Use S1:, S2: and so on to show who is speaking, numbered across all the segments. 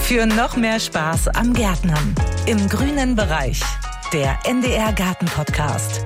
S1: Für noch mehr Spaß am Gärtnern. Im grünen Bereich. Der NDR Garten Podcast.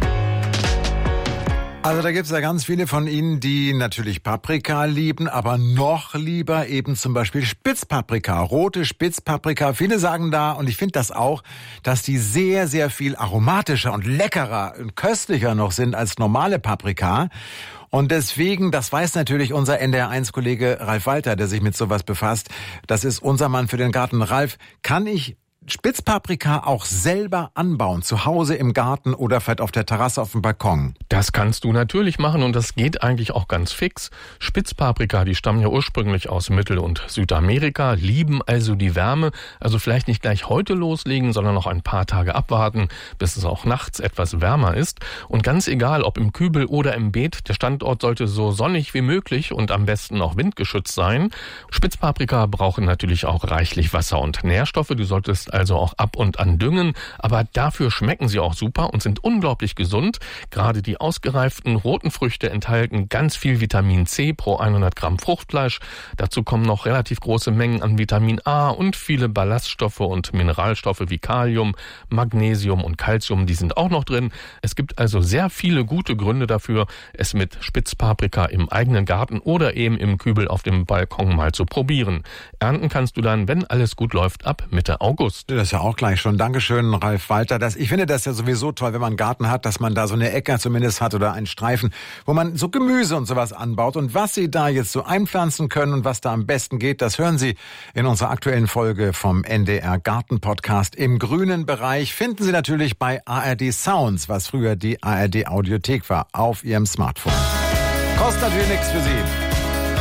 S2: Also da gibt es ja ganz viele von Ihnen, die natürlich Paprika lieben, aber noch lieber eben zum Beispiel Spitzpaprika, rote Spitzpaprika. Viele sagen da, und ich finde das auch, dass die sehr, sehr viel aromatischer und leckerer und köstlicher noch sind als normale Paprika. Und deswegen, das weiß natürlich unser NDR1-Kollege Ralf Walter, der sich mit sowas befasst. Das ist unser Mann für den Garten. Ralf, kann ich Spitzpaprika auch selber anbauen, zu Hause im Garten oder vielleicht auf der Terrasse auf dem Balkon?
S3: Das kannst du natürlich machen und das geht eigentlich auch ganz fix. Spitzpaprika, die stammen ja ursprünglich aus Mittel- und Südamerika, lieben also die Wärme. Also vielleicht nicht gleich heute loslegen, sondern noch ein paar Tage abwarten, bis es auch nachts etwas wärmer ist. Und ganz egal, ob im Kübel oder im Beet, der Standort sollte so sonnig wie möglich und am besten auch windgeschützt sein. Spitzpaprika brauchen natürlich auch reichlich Wasser und Nährstoffe. Du solltest also auch ab und an düngen, aber dafür schmecken sie auch super und sind unglaublich gesund. Gerade die ausgereiften roten Früchte enthalten ganz viel Vitamin C pro 100 Gramm Fruchtfleisch. Dazu kommen noch relativ große Mengen an Vitamin A und viele Ballaststoffe und Mineralstoffe wie Kalium, Magnesium und Calcium, die sind auch noch drin. Es gibt also sehr viele gute Gründe dafür, es mit Spitzpaprika im eigenen Garten oder eben im Kübel auf dem Balkon mal zu probieren. Ernten kannst du dann, wenn alles gut läuft, ab Mitte August.
S2: Das ist ja auch gleich schon. Dankeschön, Ralf Walter. Ich finde das ja sowieso toll, wenn man einen Garten hat, dass man da so eine Ecke zumindest hat oder einen Streifen, wo man so Gemüse und sowas anbaut. Und was Sie da jetzt so einpflanzen können und was da am besten geht, das hören Sie in unserer aktuellen Folge vom NDR Garten Podcast. Im grünen Bereich finden Sie natürlich bei ARD Sounds, was früher die ARD Audiothek war, auf Ihrem Smartphone. Kostet natürlich nichts für Sie.